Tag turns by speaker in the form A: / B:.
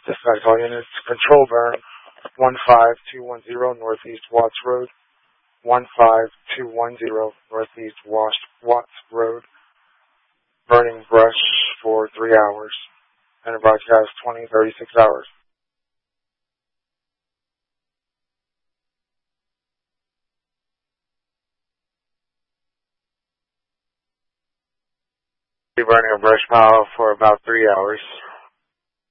A: Dispatch all units. Control burn 15210 Northeast Watts Road. 15210 Northeast Watts Road. Burning brush for 3 hours. And broadcast 2036 hours. Be burning a brush pile for about 3 hours.